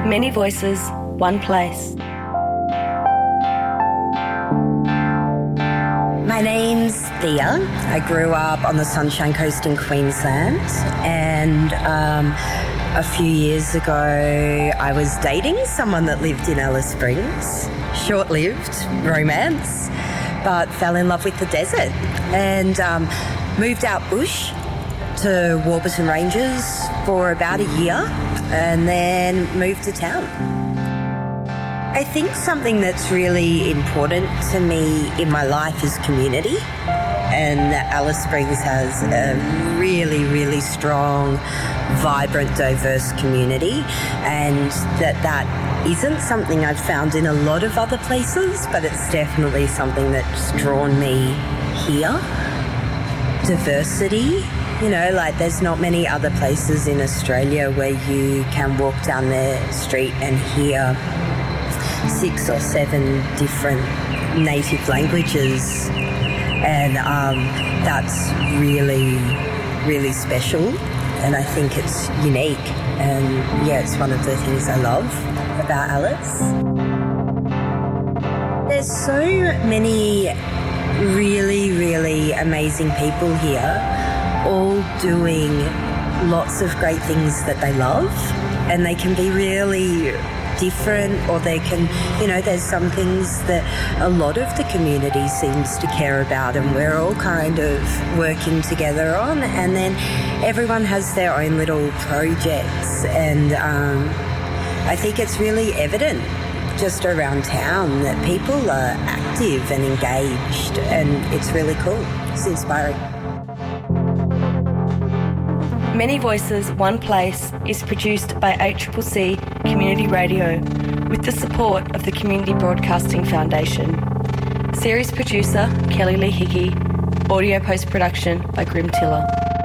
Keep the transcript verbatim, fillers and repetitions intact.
Many voices, one place. My name's Thea. I grew up on the Sunshine Coast in Queensland, and um, a few years ago I was dating someone that lived in Alice Springs. Short-lived romance, but fell in love with the desert and um, moved out bush to Warburton Ranges for about a year and then moved to town. I think something that's really important to me in my life is community, and Alice Springs has a really, really strong, vibrant, diverse community, and that that isn't something I've found in a lot of other places, but it's definitely something that's drawn me here. Diversity, you know, like there's not many other places in Australia where you can walk down the street and hear six or seven different native languages, and um, that's really, really special, and I think it's unique, and yeah, it's one of the things I love about Alice. There's so many really, really amazing people here, all doing lots of great things that they love, and they can be really different, or they can, you know, there's some things that a lot of the community seems to care about, and we're all kind of working together on, and then everyone has their own little projects, and um, I think it's really evident just around town that people are active and engaged, and it's really cool. It's inspiring. Many Voices, One Place is produced by A C C C Community Radio with the support of the Community Broadcasting Foundation. Series producer Kelly Lee Hickey. Audio post-production by Grim Tiller.